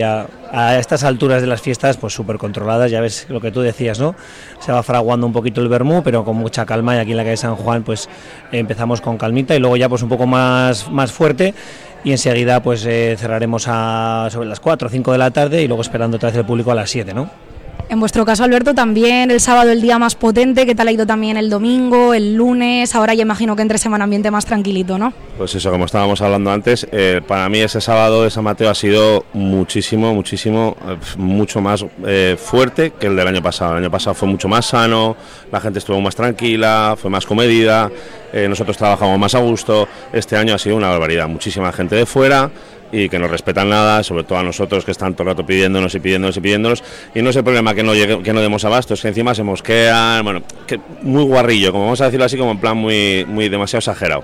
A estas alturas de las fiestas, pues súper controladas, ya ves lo que tú decías, ¿no? Se va fraguando un poquito el vermú, pero con mucha calma, y aquí en la calle San Juan pues empezamos con calmita y luego ya pues un poco más fuerte, y enseguida pues cerraremos sobre las 4 o 5 de la tarde y luego esperando otra vez el público a las 7, ¿no? En vuestro caso, Alberto, también el sábado el día más potente. ¿Qué tal ha ido también el domingo, el lunes? Ahora ya imagino que entre semana ambiente más tranquilito, ¿no? Pues eso, como estábamos hablando antes, para mí ese sábado de San Mateo ha sido mucho más fuerte que el del año pasado. El año pasado fue mucho más sano, la gente estuvo más tranquila, fue más comedida, nosotros trabajamos más a gusto. Este año ha sido una barbaridad, muchísima gente de fuera y que no respetan nada, sobre todo a nosotros que están todo el rato pidiéndonos, y no es el problema que no demos abasto, es que encima se mosquean, bueno, que muy guarrillo, como vamos a decirlo así, como en plan muy demasiado exagerado.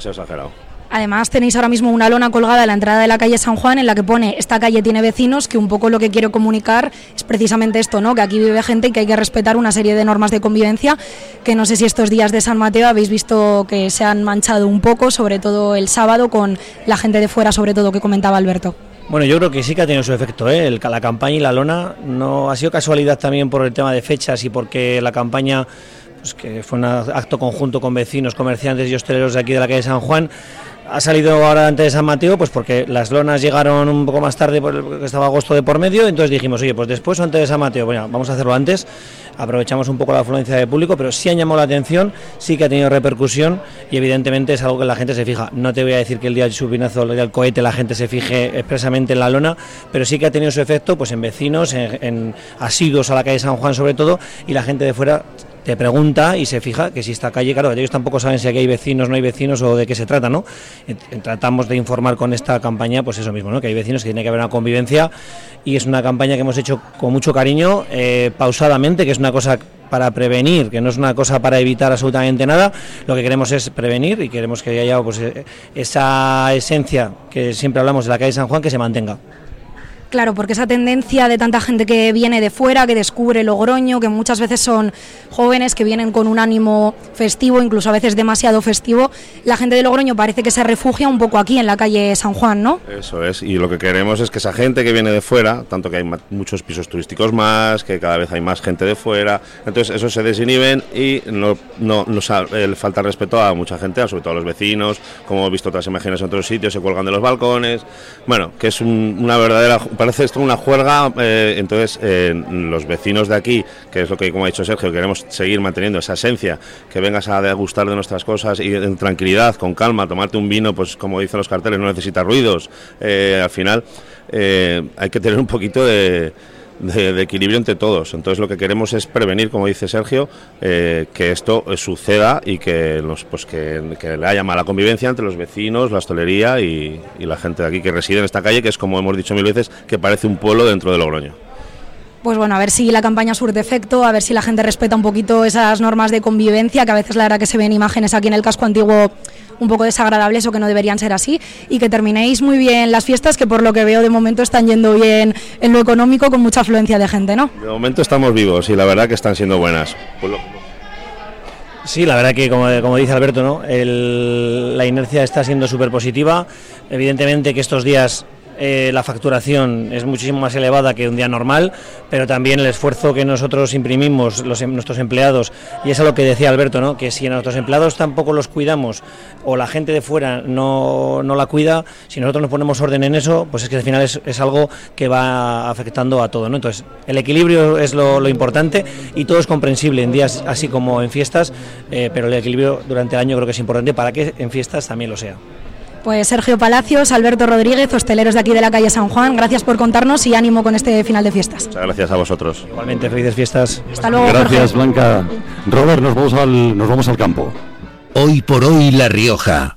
Además tenéis ahora mismo una lona colgada a la entrada de la calle San Juan en la que pone: esta calle tiene vecinos, que un poco lo que quiero comunicar es precisamente esto, ¿no? Que aquí vive gente y que hay que respetar una serie de normas de convivencia, que no sé si estos días de San Mateo habéis visto que se han manchado un poco, sobre todo el sábado con la gente de fuera, sobre todo, que comentaba Alberto. Bueno, yo creo que sí que ha tenido su efecto, la campaña y la lona. No ha sido casualidad también por el tema de fechas y porque la campaña, pues que fue un acto conjunto con vecinos, comerciantes y hosteleros de aquí de la calle San Juan. Ha salido ahora antes de San Mateo, pues porque las lonas llegaron un poco más tarde, porque estaba agosto de por medio, entonces dijimos, oye, pues después o antes de San Mateo, bueno, vamos a hacerlo antes, aprovechamos un poco la afluencia de público, pero sí han llamado la atención, sí que ha tenido repercusión y evidentemente es algo que la gente se fija. No te voy a decir que el día del chupinazo, el día del cohete, la gente se fije expresamente en la lona, pero sí que ha tenido su efecto pues en vecinos, en asiduos a la calle San Juan sobre todo, y la gente de fuera te pregunta y se fija que si esta calle, claro, ellos tampoco saben si aquí hay vecinos, no hay vecinos o de qué se trata, ¿no? Tratamos de informar con esta campaña, pues eso mismo, ¿no? Que hay vecinos, que tiene que haber una convivencia, y es una campaña que hemos hecho con mucho cariño, pausadamente, que es una cosa para prevenir, que no es una cosa para evitar absolutamente nada. Lo que queremos es prevenir y queremos que haya pues esa esencia que siempre hablamos de la calle San Juan, que se mantenga. Claro, porque esa tendencia de tanta gente que viene de fuera, que descubre Logroño, que muchas veces son jóvenes que vienen con un ánimo festivo, incluso a veces demasiado festivo, la gente de Logroño parece que se refugia un poco aquí en la calle San Juan, ¿no? Eso es, y lo que queremos es que esa gente que viene de fuera, tanto que hay muchos pisos turísticos más, que cada vez hay más gente de fuera, entonces eso se desinhiben y no falta respeto a mucha gente, sobre todo a los vecinos, como hemos visto otras imágenes en otros sitios, se cuelgan de los balcones, bueno, que es una verdadera... Parece esto una juerga, entonces los vecinos de aquí, que es lo que, como ha dicho Sergio, queremos seguir manteniendo esa esencia, que vengas a degustar de nuestras cosas y en tranquilidad, con calma, tomarte un vino, pues como dicen los carteles, no necesita ruidos, al final hay que tener un poquito de equilibrio entre todos. Entonces lo que queremos es prevenir, como dice Sergio, que esto suceda y que le haya mala convivencia entre los vecinos, la hostelería y la gente de aquí que reside en esta calle, que es, como hemos dicho mil veces, que parece un pueblo dentro de Logroño. Pues bueno, a ver si la campaña surte efecto, a ver si la gente respeta un poquito esas normas de convivencia, que a veces la verdad que se ven imágenes aquí en el casco antiguo un poco desagradables o que no deberían ser así, y que terminéis muy bien las fiestas, que por lo que veo de momento están yendo bien en lo económico, con mucha afluencia de gente, ¿no? De momento estamos vivos y la verdad que están siendo buenas. Sí, la verdad que como dice Alberto, ¿no? La inercia está siendo súper positiva. Evidentemente que estos días la facturación es muchísimo más elevada que un día normal, pero también el esfuerzo que nosotros imprimimos, nuestros empleados, y es a lo que decía Alberto, ¿no? Que si a nuestros empleados tampoco los cuidamos o la gente de fuera no la cuida, si nosotros nos ponemos orden en eso, pues es que al final es algo que va afectando a todo, ¿no? Entonces el equilibrio es lo importante, y todo es comprensible en días así como en fiestas, pero el equilibrio durante el año creo que es importante para que en fiestas también lo sea. Pues Sergio Palacios, Alberto Rodríguez, hosteleros de aquí de la calle San Juan, gracias por contarnos y ánimo con este final de fiestas. Muchas gracias a vosotros. Igualmente, felices fiestas. Hasta luego. Gracias, Jorge. Blanca. Robert, nos vamos al campo. Hoy por hoy La Rioja.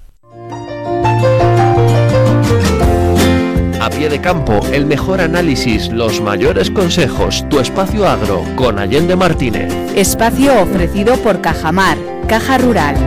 A pie de campo, el mejor análisis, los mayores consejos, tu espacio agro con Allende Martínez. Espacio ofrecido por Cajamar, Caja Rural.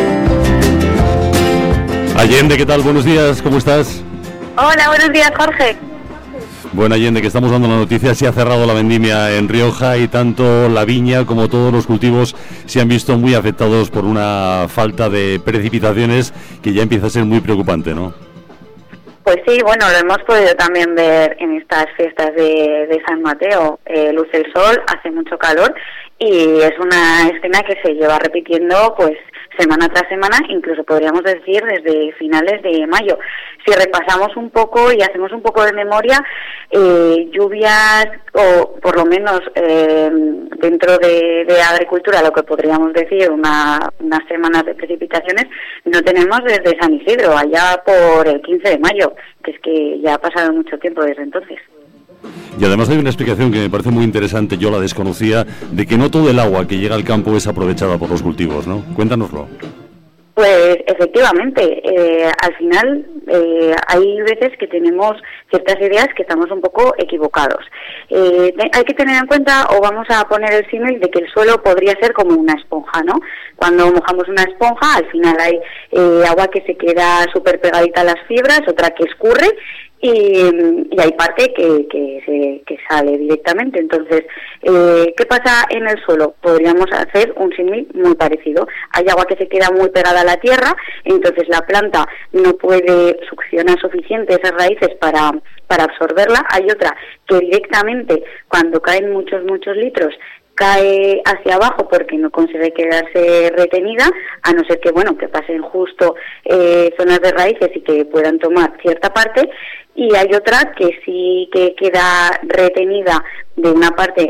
Allende, ¿qué tal? Buenos días, ¿cómo estás? Hola, buenos días, Jorge. Bueno, Allende, que estamos dando la noticia, se ha cerrado la vendimia en Rioja y tanto la viña como todos los cultivos se han visto muy afectados por una falta de precipitaciones que ya empieza a ser muy preocupante, ¿no? Pues sí, bueno, lo hemos podido también ver en estas fiestas de San Mateo. Luce el sol, hace mucho calor y es una escena que se lleva repitiendo pues semana tras semana, incluso podríamos decir desde finales de mayo. Si repasamos un poco y hacemos un poco de memoria, lluvias, o por lo menos dentro de agricultura, lo que podríamos decir unas semanas de precipitaciones, no tenemos desde San Isidro, allá por el 15 de mayo, que es que ya ha pasado mucho tiempo desde entonces. Y además hay una explicación que me parece muy interesante, yo la desconocía, de que no todo el agua que llega al campo es aprovechada por los cultivos, ¿no? Cuéntanoslo. Pues efectivamente, al final hay veces que tenemos ciertas ideas que estamos un poco equivocados. Hay que tener en cuenta, o vamos a poner el símil de que el suelo podría ser como una esponja, ¿no? Cuando mojamos una esponja, al final hay agua que se queda súper pegadita a las fibras, otra que escurre, y hay parte que sale directamente. Entonces, ¿qué pasa en el suelo? Podríamos hacer un símil muy parecido. Hay agua que se queda muy pegada a la tierra, entonces la planta no puede succionar suficiente esas raíces para absorberla. Hay otra que directamente, cuando caen muchos litros, cae hacia abajo porque no consigue quedarse retenida, a no ser que que pasen justo zonas de raíces y que puedan tomar cierta parte. Y hay otra que sí que queda retenida de una parte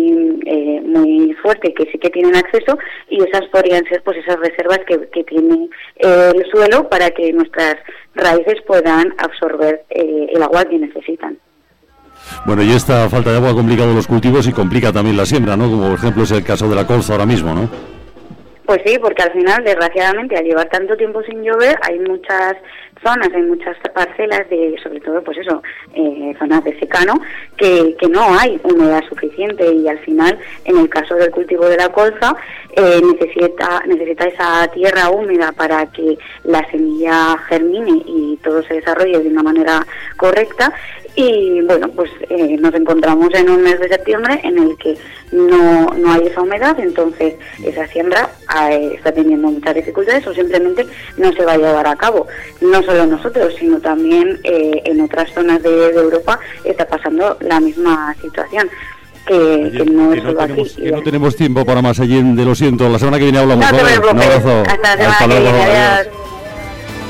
muy fuerte, que sí que tienen acceso, y esas podrían ser pues esas reservas que tiene el suelo para que nuestras raíces puedan absorber el agua que necesitan. Bueno, y esta falta de agua ha complicado los cultivos y complica también la siembra, ¿no? Como por ejemplo es el caso de la colza ahora mismo, ¿no? Pues sí, porque al final, desgraciadamente, al llevar tanto tiempo sin llover, hay muchas zonas, hay muchas parcelas sobre todo, pues eso, zonas de secano, que no hay humedad suficiente, y al final, en el caso del cultivo de la colza, necesita esa tierra húmeda para que la semilla germine y todo se desarrolle de una manera correcta. Y pues nos encontramos en un mes de septiembre en el que no hay esa humedad, entonces esa siembra está teniendo muchas dificultades o simplemente no se va a llevar a cabo. No solo nosotros, sino también en otras zonas de Europa está pasando la misma situación. Que no es solo aquí. No tenemos tiempo para más, Allende, lo siento. La semana que viene hablamos. No te preocupes. Un abrazo. Hasta la semana que viene. Adiós.